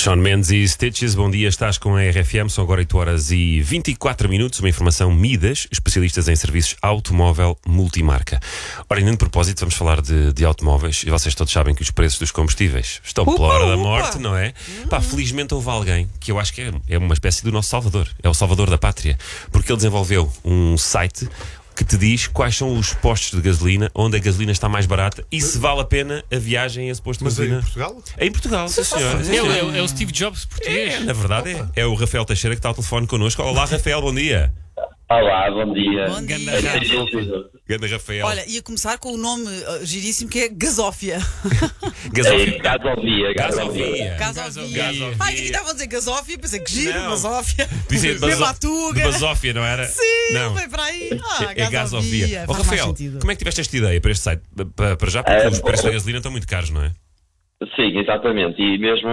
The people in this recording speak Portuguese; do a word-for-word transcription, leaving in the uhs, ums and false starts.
Shawn Mendes e Stitches, bom dia, estás com a R F M, são agora oito horas e vinte e quatro minutos, uma informação Midas, especialistas em serviços automóvel multimarca. Ora, ainda de propósito, vamos falar de, de automóveis, e vocês todos sabem que os preços dos combustíveis estão pela hora da morte, não é? Uhum. Pá, felizmente houve alguém, que eu acho que é, é uma espécie do nosso salvador, é o salvador da pátria, porque ele desenvolveu um site que te diz quais são os postos de gasolina, onde a gasolina está mais barata e se vale a pena a viagem a esse posto de Mas gasolina. é em Portugal? É em Portugal, sim, senhor. É, o- é o- é o Steve Jobs português. É, na verdade é. É o Rafael Teixeira que está ao telefone connosco. Olá, Rafael, bom dia. Olá, bom dia. Bom dia. Ganda Rafa. Grande Rafael. Olha, ia começar com o nome uh, giríssimo que é Gasófia. É Gasófia. gasovia, gasovia. Gasovia. Gasófia. Gasovia. Ai, que estavam a dizer Gasófia, pensei que giro, Não. Gasófia. Dizem de Mesmo Baso- à tuga. de Basófia, não era? Sim, não. foi para aí. Ah, É Gasovia. Faz Ó, mais Rafael, sentido. como é que tiveste esta ideia para este site? Pa- Para já, porque É, os preços da gasolina estão muito caros, não é? Sim, exatamente. E mesmo